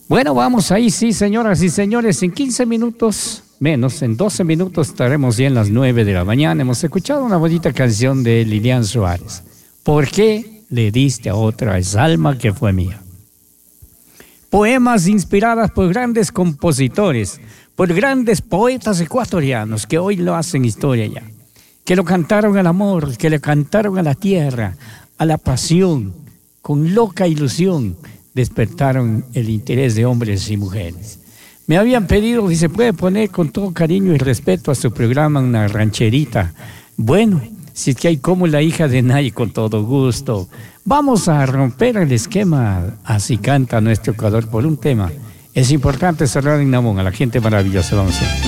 Bueno, vamos ahí, sí, señoras y señores, en 15 minutos, menos, en 12 minutos estaremos ya en las 9 de la mañana. Hemos escuchado una bonita canción de Lilian Suárez. ¿Por qué le diste a otra esa alma que fue mía? Poemas inspiradas por grandes compositores, por grandes poetas ecuatorianos que hoy lo hacen historia ya. Que lo cantaron al amor, que le cantaron a la tierra, a la pasión, con loca ilusión. Despertaron el interés de hombres y mujeres. Me habían pedido si se puede poner con todo cariño y respeto a su programa una rancherita. Bueno, si es que hay como la hija de Nay, con todo gusto. Vamos a romper el esquema. Así canta nuestro Ecuador por un tema. Es importante cerrar en Namón a la gente maravillosa. Vamos a ver.